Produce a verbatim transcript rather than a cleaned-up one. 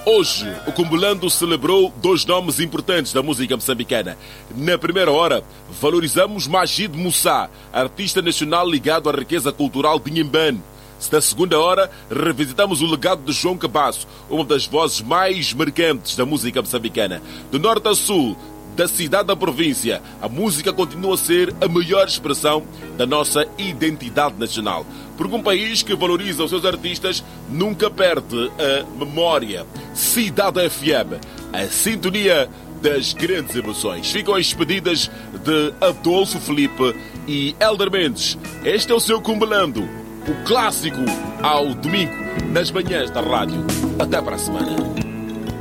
Hoje, o Cumbulando celebrou dois nomes importantes da música moçambicana. Na primeira hora, valorizamos Magid Moussa, artista nacional ligado à riqueza cultural de Inhambane. Na segunda hora, revisitamos o legado de João Cabasso, uma das vozes mais marcantes da música moçambicana. Do norte a sul, da cidade à província, a música continua a ser a maior expressão da nossa identidade nacional. Porque um país que valoriza os seus artistas nunca perde a memória. Cidade F M, a sintonia das grandes emoções. Ficam as despedidas de Adolfo Felipe e Elder Mendes. Este é o seu Cumbulando, o clássico ao domingo, nas manhãs da rádio. Até para a semana.